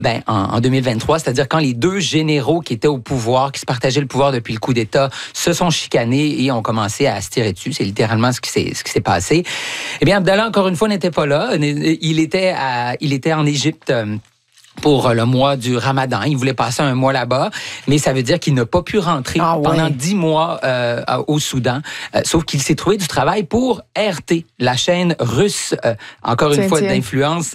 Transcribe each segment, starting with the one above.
En 2023, c'est-à-dire quand les deux généraux qui étaient au pouvoir, qui se partageaient le pouvoir depuis le coup d'État, se sont chicanés et ont commencé à se tirer dessus. C'est littéralement ce qui s'est passé. Eh bien, Abdallah, encore une fois, n'était pas là. Il était en Égypte pour le mois du Ramadan. Il voulait passer un mois là-bas, mais ça veut dire qu'il n'a pas pu rentrer pendant 10 mois au Soudan, sauf qu'il s'est trouvé du travail pour RT, la chaîne russe, encore une fois, d'influence,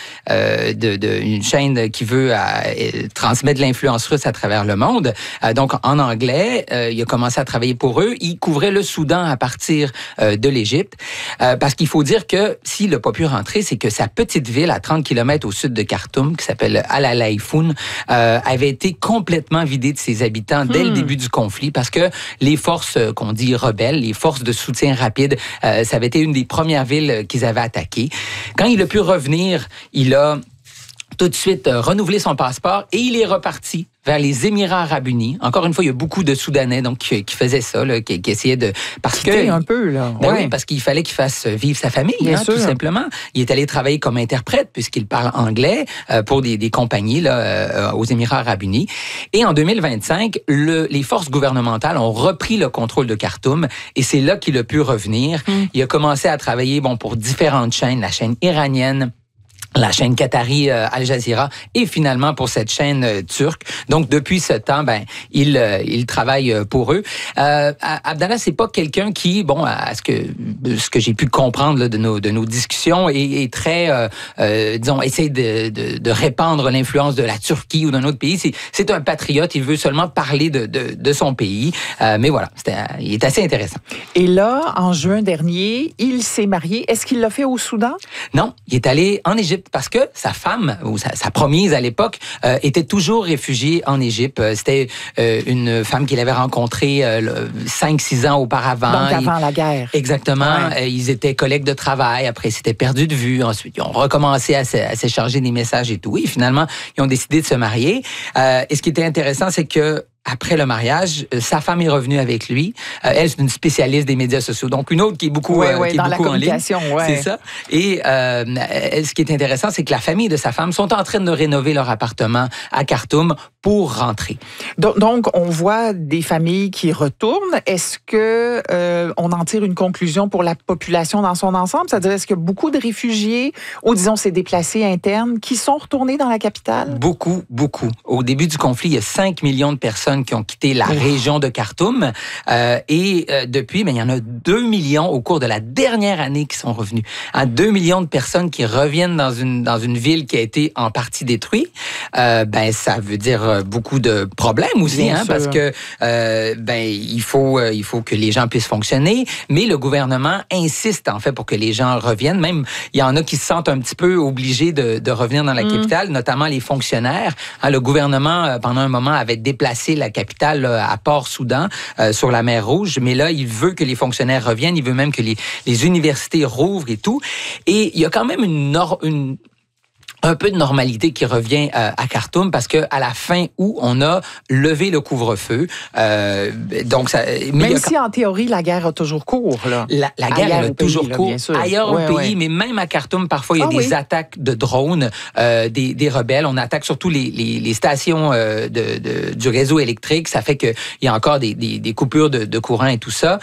une chaîne qui veut transmettre de l'influence russe à travers le monde. Donc, en anglais, il a commencé à travailler pour eux. Il couvrait le Soudan à partir de l'Égypte, parce qu'il faut dire que s'il n'a pas pu rentrer, c'est que sa petite ville à 30 km au sud de Khartoum, qui s'appelle Al-Alayfoun, avait été complètement vidée de ses habitants dès le début du conflit parce que les forces qu'on dit rebelles, les forces de soutien rapide, ça avait été une des premières villes qu'ils avaient attaquées. Quand il a pu revenir, il a tout de suite renouvelé son passeport et il est reparti vers les Émirats arabes unis. Encore une fois, il y a beaucoup de Soudanais donc qui faisaient ça, là, qui essayaient de... un peu, là. Oui, parce qu'il fallait qu'il fasse vivre sa famille, tout simplement. Il est allé travailler comme interprète, puisqu'il parle anglais, pour des compagnies là, aux Émirats arabes unis. Et en 2025, les forces gouvernementales ont repris le contrôle de Khartoum, et c'est là qu'il a pu revenir. Il a commencé à travailler pour différentes chaînes, la chaîne iranienne, la chaîne qatari Al Jazeera et finalement pour cette chaîne turque. Donc depuis ce temps, il travaille pour eux. Abdallah, c'est pas quelqu'un qui, à ce que j'ai pu comprendre là, de nos discussions, est très, essaie de répandre l'influence de la Turquie ou d'un autre pays. C'est un patriote. Il veut seulement parler de son pays. Mais voilà, il est assez intéressant. Et là, en juin dernier, il s'est marié. Est-ce qu'il l'a fait au Soudan? Non, il est allé en Égypte parce que sa femme, ou sa promise à l'époque, était toujours réfugiée en Égypte. C'était une femme qu'il avait rencontrée 5-6 ans auparavant. Donc avant la guerre. Exactement. Ouais. Ils étaient collègues de travail. Après, ils s'étaient perdus de vue. Ensuite, ils ont recommencé à s'échanger des messages et tout. Et finalement, ils ont décidé de se marier. Et ce qui était intéressant, c'est que après le mariage, sa femme est revenue avec lui. Elle, c'est une spécialiste des médias sociaux. Donc, une autre qui est beaucoup, qui est dans beaucoup la en ligne. Ouais. C'est ça. Et ce qui est intéressant, c'est que la famille de sa femme sont en train de rénover leur appartement à Khartoum pour rentrer. Donc, on voit des familles qui retournent. Est-ce que on en tire une conclusion pour la population dans son ensemble? C'est-à-dire, est-ce que beaucoup de réfugiés, ou disons ces déplacés internes, qui sont retournés dans la capitale? Beaucoup, beaucoup. Au début du conflit, il y a 5 millions de personnes qui ont quitté la région de Khartoum. Depuis, il y en a 2 millions au cours de la dernière année qui sont revenus. 2 millions de personnes qui reviennent dans une ville qui a été en partie détruite. Ça veut dire beaucoup de problèmes aussi, parce que il faut que les gens puissent fonctionner. Mais le gouvernement insiste en fait pour que les gens reviennent. Même il y en a qui se sentent un petit peu obligés de revenir dans la capitale, notamment les fonctionnaires. Le gouvernement pendant un moment avait déplacé la capitale à Port-Soudan, sur la mer Rouge. Mais là, il veut que les fonctionnaires reviennent. Il veut même que les universités rouvrent et tout. Et il y a quand même un peu de normalité qui revient à Khartoum parce que à la fin août, on a levé le couvre-feu. Donc ça, même si en théorie la guerre a toujours cours là. La guerre a toujours cours ailleurs au pays, mais même à Khartoum, parfois il y a des attaques de drones des rebelles. On attaque surtout les stations du réseau électrique. Ça fait que il y a encore des coupures de courant et tout ça.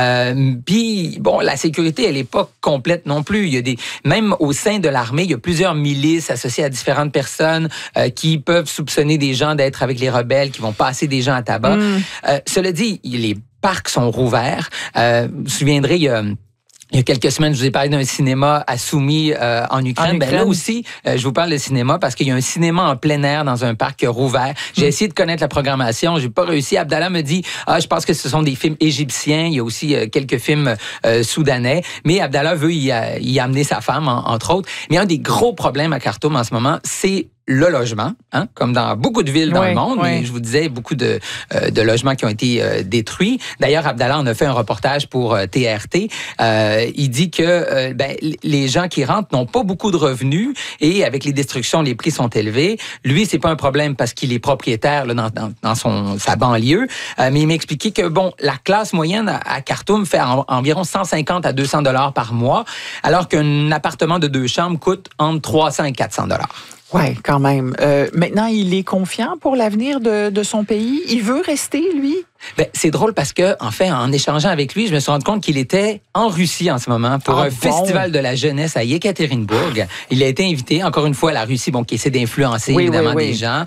Puis la sécurité elle est pas complète non plus. Il y a même au sein de l'armée, il y a plusieurs milices associés à différentes personnes qui peuvent soupçonner des gens d'être avec les rebelles, qui vont passer des gens à tabac. Cela dit, les parcs sont rouverts. Vous vous souviendrez, il y a quelques semaines, je vous ai parlé d'un cinéma à Soumy en Ukraine. Là aussi, je vous parle de cinéma parce qu'il y a un cinéma en plein air dans un parc rouvert. J'ai essayé de connaître la programmation, j'ai pas réussi. Abdallah me dit, je pense que ce sont des films égyptiens. Il y a aussi quelques films soudanais. Mais Abdallah veut y amener sa femme, entre autres. Mais un des gros problèmes à Khartoum en ce moment, c'est le logement, comme dans beaucoup de villes dans le monde. Mais je vous disais, beaucoup de logements qui ont été détruits. D'ailleurs, Abdallah en a fait un reportage pour TRT. Il dit que les gens qui rentrent n'ont pas beaucoup de revenus et avec les destructions, les prix sont élevés. Lui, c'est pas un problème parce qu'il est propriétaire là, dans sa banlieue. Mais il m'expliquait que la classe moyenne à Khartoum fait environ 150 à 200 $ par mois, alors qu'un appartement de 2 chambres coûte entre 300 et 400 $. Oui, quand même. Maintenant, il est confiant pour l'avenir de son pays. Il veut rester, lui? Ben, c'est drôle parce que, en fait, en échangeant avec lui, je me suis rendu compte qu'il était en Russie en ce moment pour un festival de la jeunesse à Yekaterinbourg. Il a été invité, encore une fois, à la Russie, bon, qui essaie d'influencer évidemment des gens.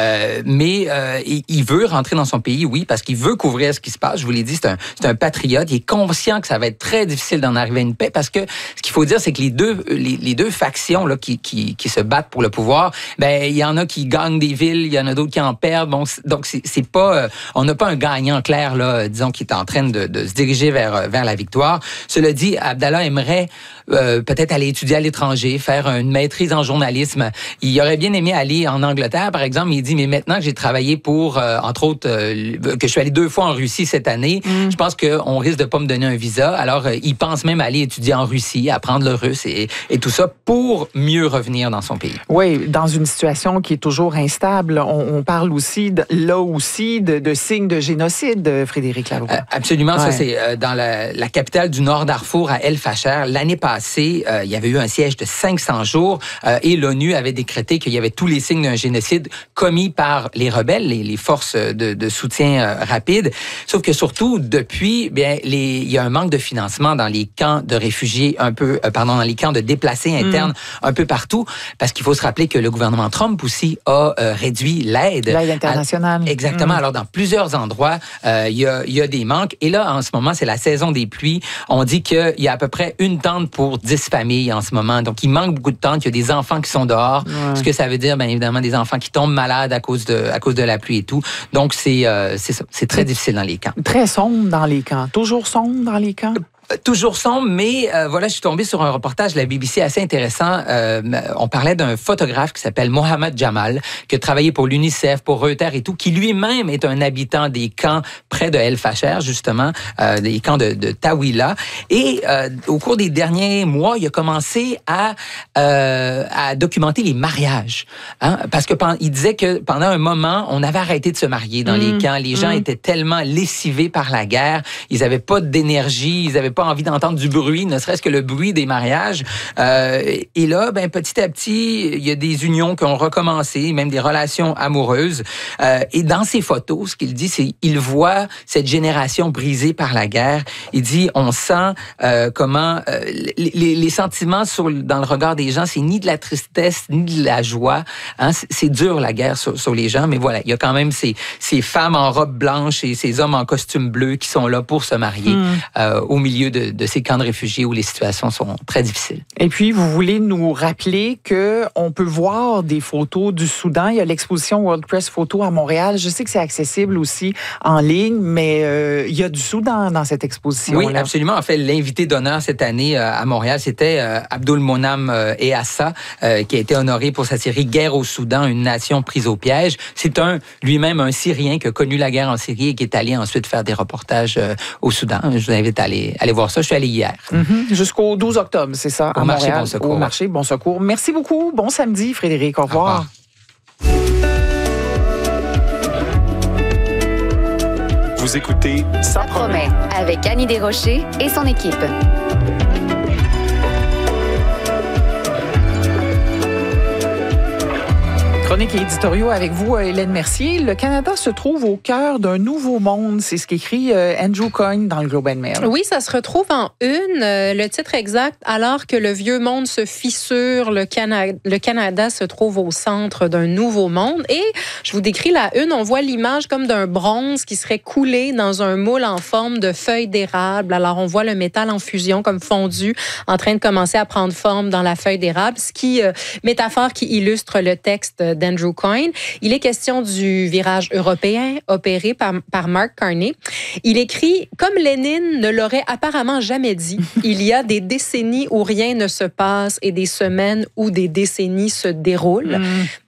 Mais il veut rentrer dans son pays, oui, parce qu'il veut couvrir ce qui se passe. Je vous l'ai dit, c'est un patriote. Il est conscient que ça va être très difficile d'en arriver à une paix parce que ce qu'il faut dire, c'est que les deux factions là, qui se battent pour le pouvoir, ben, il y en a qui gagnent des villes, il y en a d'autres qui en perdent. Bon, donc, c'est pas, on n'a pas un gagnant clair, là, disons, qui est en train de se diriger vers la victoire. Cela dit, Abdallah aimerait peut-être aller étudier à l'étranger, faire une maîtrise en journalisme. Il aurait bien aimé aller en Angleterre, par exemple. Il dit, mais maintenant que j'ai travaillé pour, entre autres, que je suis allé 2 fois en Russie cette année, je pense qu'on risque de pas me donner un visa. Alors, il pense même aller étudier en Russie, apprendre le russe et tout ça pour mieux revenir dans son pays. Oui, dans une situation qui est toujours instable. On parle aussi, là aussi, de signes de génocide, Frédéric Laloy. Absolument. Ça, c'est dans la capitale du Nord Darfour, à El Fasher. L'année passée, il y avait eu un siège de 500 jours et l'ONU avait décrété qu'il y avait tous les signes d'un génocide commis par les rebelles, les forces de soutien rapide. Sauf que surtout, depuis, bien, il y a un manque de financement dans les camps de réfugiés dans les camps de déplacés internes un peu partout, parce qu'il faut se rappeler que le gouvernement Trump aussi a réduit l'aide. L'aide internationale. Exactement. Alors, dans plusieurs endroits, il y a des manques. Et là, en ce moment, c'est la saison des pluies. On dit qu'il y a à peu près une tente pour 10 familles en ce moment. Donc, il manque beaucoup de tentes. Il y a des enfants qui sont dehors. Ce que ça veut dire, bien évidemment, des enfants qui tombent malades à cause de la pluie et tout. Donc, c'est ça. C'est très difficile dans les camps. Très sombre dans les camps. Toujours sombre dans les camps? Toujours sombre, mais voilà, je suis tombé sur un reportage de la BBC assez intéressant. On parlait d'un photographe qui s'appelle Mohamed Jamal, qui a travaillé pour l'UNICEF, pour Reuters et tout, qui lui-même est un habitant des camps près de El Fasher, justement, des camps de Tawila. Et au cours des derniers mois, il a commencé à documenter les mariages. Hein? Parce que il disait que pendant un moment, on avait arrêté de se marier dans les camps. Les gens étaient tellement lessivés par la guerre, ils n'avaient pas d'énergie, ils n'avaient pas envie d'entendre du bruit, ne serait-ce que le bruit des mariages. Et là, ben, petit à petit, il y a des unions qui ont recommencé, même des relations amoureuses. Et dans ses photos, ce qu'il dit, c'est qu'il voit cette génération brisée par la guerre. Il dit, on sent comment les sentiments dans le regard des gens, c'est ni de la tristesse, ni de la joie. Hein? C'est dur, la guerre, sur les gens, mais voilà, il y a quand même ces femmes en robe blanche et ces hommes en costume bleu qui sont là pour se marier au milieu de ces camps de réfugiés où les situations sont très difficiles. Et puis, vous voulez nous rappeler qu'on peut voir des photos du Soudan. Il y a l'exposition World Press Photo à Montréal. Je sais que c'est accessible aussi en ligne, mais il y a du Soudan dans cette exposition. Oui, absolument. En fait, l'invité d'honneur cette année à Montréal, c'était Abdul Monam Eassa, qui a été honoré pour sa série Guerre au Soudan, une nation prise au piège. C'est lui-même un Syrien qui a connu la guerre en Syrie et qui est allé ensuite faire des reportages au Soudan. Je vous invite à aller voir ça. Je suis allé hier. Jusqu'au 12 octobre, c'est ça, à Montréal, Marché Bon Secours. Au marché Bon Secours. Merci beaucoup. Bon samedi, Frédéric. Au revoir. Vous écoutez Ça promet avec Annie Desrochers et son équipe. Chronique et éditoriaux avec vous, Hélène Mercier. Le Canada se trouve au cœur d'un nouveau monde. C'est ce qu'écrit Andrew Coyne dans le Globe and Mail. Oui, ça se retrouve en une. Le titre exact, alors que le vieux monde se fissure, le Canada se trouve au centre d'un nouveau monde. Et je vous décris la une, on voit l'image comme d'un bronze qui serait coulé dans un moule en forme de feuille d'érable. Alors, on voit le métal en fusion comme fondu, en train de commencer à prendre forme dans la feuille d'érable, métaphore qui illustre le texte d'Andrew Coyne. Il est question du virage européen opéré par Mark Carney. Il écrit « Comme Lénine ne l'aurait apparemment jamais dit, il y a des décennies où rien ne se passe et des semaines où des décennies se déroulent. »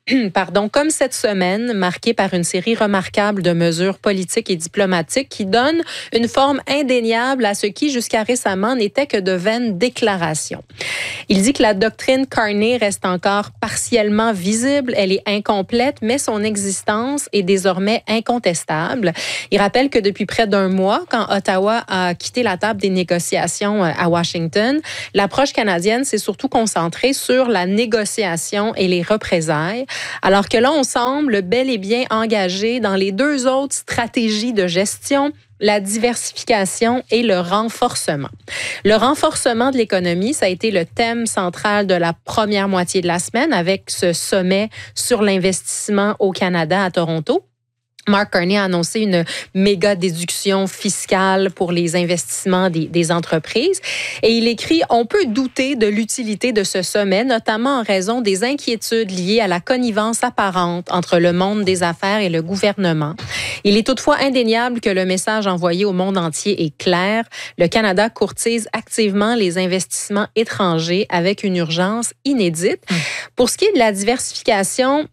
comme cette semaine, marquée par une série remarquable de mesures politiques et diplomatiques qui donnent une forme indéniable à ce qui, jusqu'à récemment, n'était que de vaines déclarations. Il dit que la doctrine Carney reste encore partiellement visible, elle est incomplète, mais son existence est désormais incontestable. Il rappelle que depuis près d'un mois, quand Ottawa a quitté la table des négociations à Washington, l'approche canadienne s'est surtout concentrée sur la négociation et les représailles, alors que là, on semble bel et bien engagé dans les deux autres stratégies de gestion, la diversification et le renforcement. Le renforcement de l'économie, ça a été le thème central de la première moitié de la semaine avec ce sommet sur l'investissement au Canada à Toronto. Mark Carney a annoncé une méga déduction fiscale pour les investissements des entreprises. Et il écrit « On peut douter de l'utilité de ce sommet, notamment en raison des inquiétudes liées à la connivence apparente entre le monde des affaires et le gouvernement. Il est toutefois indéniable que le message envoyé au monde entier est clair. Le Canada courtise activement les investissements étrangers avec une urgence inédite. » Pour ce qui est de la diversification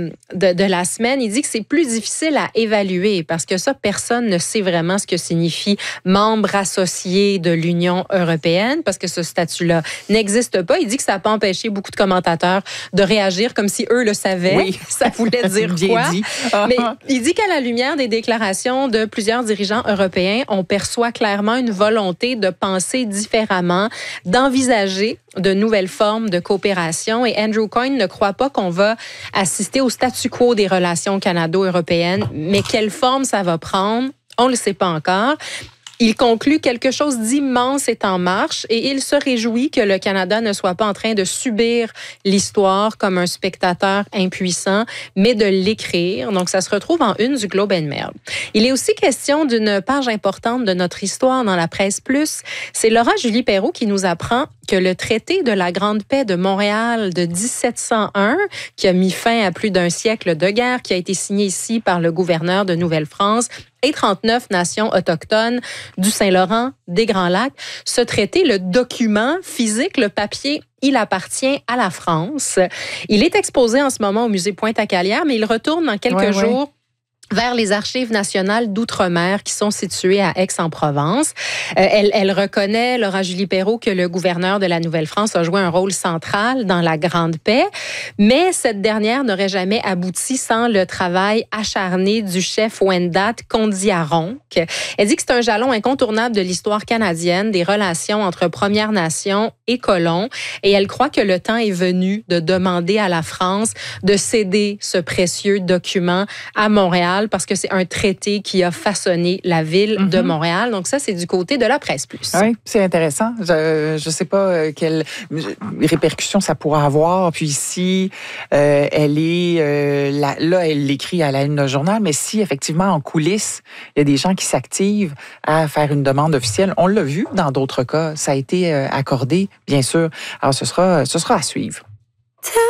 de la semaine, il dit que c'est plus difficile à évaluer parce que ça, personne ne sait vraiment ce que signifie membre associé de l'Union européenne parce que ce statut-là n'existe pas. Il dit que ça n'a pas empêché beaucoup de commentateurs de réagir comme si eux le savaient. Oui. Ça voulait dire quoi? Dit. Mais il dit qu'à la lumière des déclarations de plusieurs dirigeants européens, on perçoit clairement une volonté de penser différemment, d'envisager de nouvelles formes de coopération. Et Andrew Coyne ne croit pas qu'on va assister au statu quo des relations canado-européennes, mais quelle forme ça va prendre, on ne le sait pas encore. Il conclut quelque chose d'immense est en marche et il se réjouit que le Canada ne soit pas en train de subir l'histoire comme un spectateur impuissant, mais de l'écrire. Donc, ça se retrouve en une du Globe and Mail. Il est aussi question d'une page importante de notre histoire dans la presse plus. C'est Laura Julie Perrault qui nous apprend que le traité de la Grande Paix de Montréal de 1701, qui a mis fin à plus d'un siècle de guerre, qui a été signé ici par le gouverneur de Nouvelle-France et 39 nations autochtones du Saint-Laurent, des Grands Lacs. Ce traité, le document physique, le papier, il appartient à la France. Il est exposé en ce moment au musée Pointe-à-Calière, mais il retourne dans quelques jours vers les archives nationales d'outre-mer qui sont situées à Aix-en-Provence. Elle reconnaît, Laura Julie Perrault, que le gouverneur de la Nouvelle-France a joué un rôle central dans la Grande Paix, mais cette dernière n'aurait jamais abouti sans le travail acharné du chef Wendat Kondiaronk. Elle dit que c'est un jalon incontournable de l'histoire canadienne, des relations entre Premières Nations et colons, et elle croit que le temps est venu de demander à la France de céder ce précieux document à Montréal, parce que c'est un traité qui a façonné la ville de Montréal. Donc ça, c'est du côté de la presse plus. Oui, c'est intéressant. Je ne sais pas quelles répercussions ça pourra avoir. Puis si elle est... là, elle l'écrit à la une d'un journal, mais si effectivement, en coulisses, il y a des gens qui s'activent à faire une demande officielle, on l'a vu dans d'autres cas, ça a été accordé, bien sûr. Alors, ce sera à suivre.